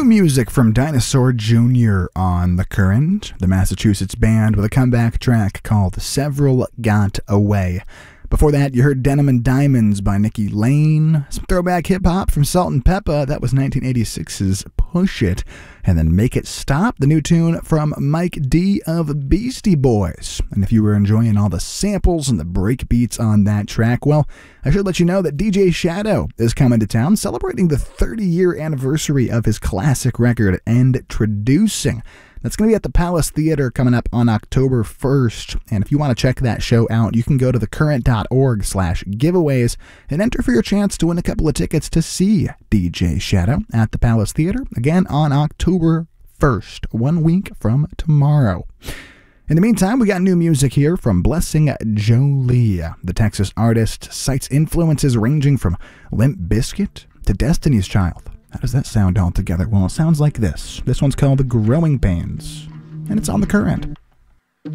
music from Dinosaur Jr. on The Current, the Massachusetts band with a comeback track called Several Got Away. Before that, you heard Denim and Diamonds by Nikki Lane, some throwback hip-hop from Salt and Peppa, that was 1986's Push It, and then Make It Stop, the new tune from Mike D of Beastie Boys. And if you were enjoying all the samples and the break beats on that track, well, I should let you know that DJ Shadow is coming to town, celebrating the 30-year anniversary of his classic record, Introducing. That's going to be at the Palace Theater coming up on October 1st. And if you want to check that show out, you can go to thecurrent.org/giveaways and enter for your chance to win a couple of tickets to see DJ Shadow at the Palace Theater, again on October 1st, 1 week from tomorrow. In the meantime, we got new music here from Blessing Jolie. The Texas artist cites influences ranging from Limp Bizkit to Destiny's Child. How does that sound all together? Well, it sounds like this. This one's called The Growing Pains, and it's on The Current.